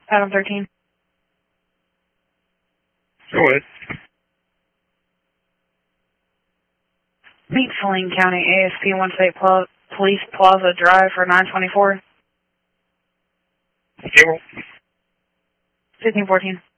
Adam 13. Go ahead. Meet Saline County ASP 1 State Police Plaza Drive for 924. Gabriel. 1514.